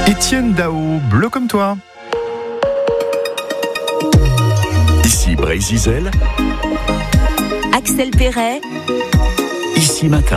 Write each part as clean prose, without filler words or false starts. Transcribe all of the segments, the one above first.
Étienne Dao, bleu comme toi. Ici Brésil, Axel Perret, Ici Matin.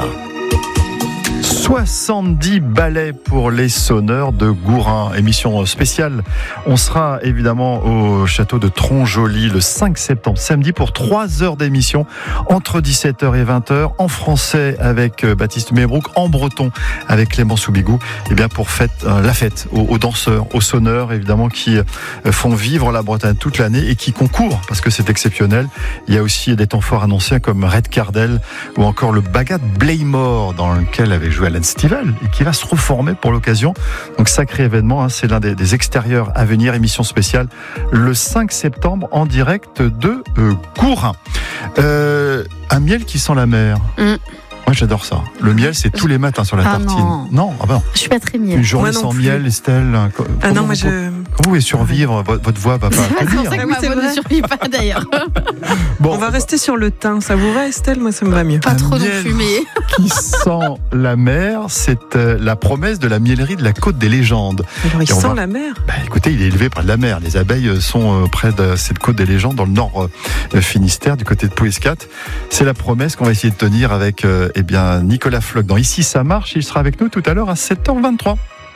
70 ballets pour les sonneurs de Gourin. Émission spéciale. On sera évidemment au château de Tronjoli le 5 septembre, samedi, pour 3 heures d'émission entre 17h et 20h, en français avec Baptiste Mébrouk, en breton avec Clément Soubigou, et bien pour la fête aux danseurs, aux sonneurs évidemment, qui font vivre la Bretagne toute l'année et qui concourent parce que c'est exceptionnel. Il y a aussi des temps forts annoncés comme Red Cardell ou encore le Bagat Blaymore, dans lequel avait joué Alan Stivell et qui va se reformer pour l'occasion. Donc sacré événement, hein, c'est l'un des extérieurs à venir, émission spéciale le 5 septembre en direct de Gourin. Un miel qui sent la mer. Moi j'adore ça. Le miel, c'est tous les matins sur la tartine. Non, ah ben. Je suis pas très miel. Une journée sans miel, Estelle. Comment vous pouvez survivre? Votre voix va pas tenir. C'est pour ça que ma voix ne survit pas d'ailleurs. Bon, on va rester sur le thym. Ça vous va, Estelle? Moi, ça me va mieux. Pas trop donc fumé. Qui sent la mer, c'est la promesse de la mielerie de la Côte des Légendes. Alors, il sent la mer? Écoutez, il est élevé près de la mer. Les abeilles sont près de cette Côte des Légendes, dans le nord Finistère, du côté de Pouescat. C'est la promesse qu'on va essayer de tenir avec Nicolas Floch dans Ici ça marche. Il sera avec nous tout à l'heure à 7h23.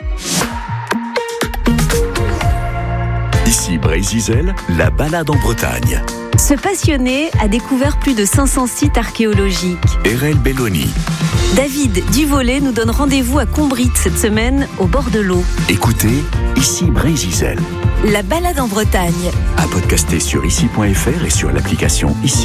Ici Brésil, la balade en Bretagne. Ce passionné a découvert plus de 500 sites archéologiques. RL Belloni. David Duvolet nous donne rendez-vous à Combrit cette semaine, au bord de l'eau. Écoutez Ici Brésil. La balade en Bretagne. À podcaster sur ici.fr et sur l'application Ici.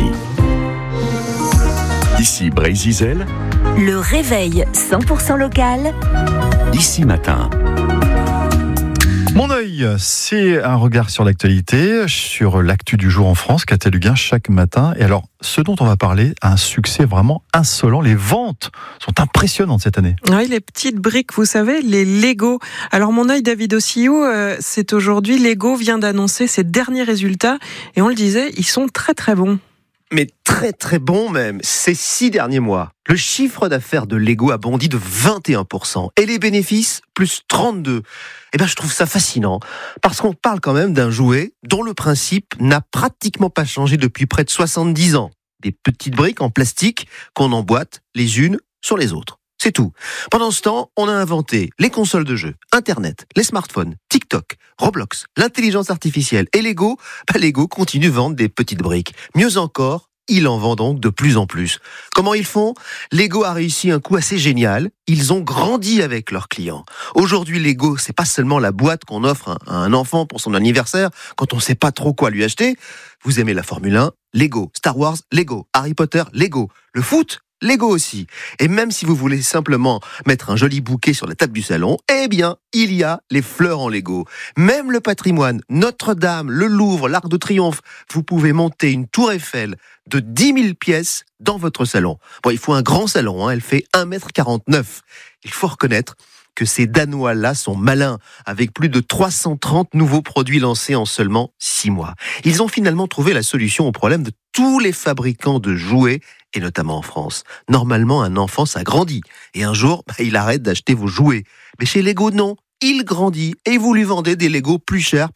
Ici Brésil. Le réveil 100% local. Ici Matin. Mon œil, c'est un regard sur l'actualité, sur l'actu du jour en France, Cataluguin chaque matin. Et alors, ce dont on va parler a un succès vraiment insolent. Les ventes sont impressionnantes cette année. Oui, les petites briques, vous savez, les Lego. Alors, mon œil, David Ossio, c'est aujourd'hui, Lego vient d'annoncer ses derniers résultats. Et on le disait, ils sont très très bons. Mais très très bon même, ces 6 derniers mois. Le chiffre d'affaires de Lego a bondi de 21% et les bénéfices plus 32%. Je trouve ça fascinant parce qu'on parle quand même d'un jouet dont le principe n'a pratiquement pas changé depuis près de 70 ans. Des petites briques en plastique qu'on emboîte les unes sur les autres. C'est tout. Pendant ce temps, on a inventé les consoles de jeux, Internet, les smartphones, TikTok, Roblox, l'intelligence artificielle et Lego. Lego continue de vendre des petites briques. Mieux encore, il en vend donc de plus en plus. Comment ils font? Lego a réussi un coup assez génial. Ils ont grandi avec leurs clients. Aujourd'hui, Lego, c'est pas seulement la boîte qu'on offre à un enfant pour son anniversaire quand on sait pas trop quoi lui acheter. Vous aimez la Formule 1? Lego. Star Wars? Lego. Harry Potter? Lego. Le foot? Lego aussi. Et même si vous voulez simplement mettre un joli bouquet sur la table du salon, il y a les fleurs en Lego. Même le patrimoine, Notre-Dame, le Louvre, l'Arc de Triomphe, vous pouvez monter une tour Eiffel de 10 000 pièces dans votre salon. Il faut un grand salon, elle fait 1,49 m. Il faut reconnaître que ces Danois-là sont malins, avec plus de 330 nouveaux produits lancés en seulement 6 mois. Ils ont finalement trouvé la solution au problème de tous les fabricants de jouets, et notamment en France. Normalement, un enfant, ça grandit, et un jour, il arrête d'acheter vos jouets. Mais chez Lego, non, il grandit, et vous lui vendez des Lego plus chers,